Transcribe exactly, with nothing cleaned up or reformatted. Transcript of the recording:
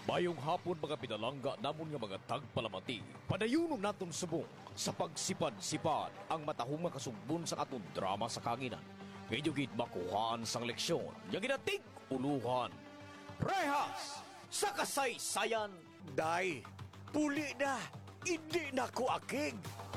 Mayong hapon mga pinalangga namon nga mga tagpalamati. Padayunon naton subong sa pagsipad-sipad ang matahong makasugbon sa aton drama sa kanginan. Medyo gid makuhaan sang leksyon, yang ginatig uluhan. Rehas sa kasaysayan. Day, puli na. Hindi na ko akig.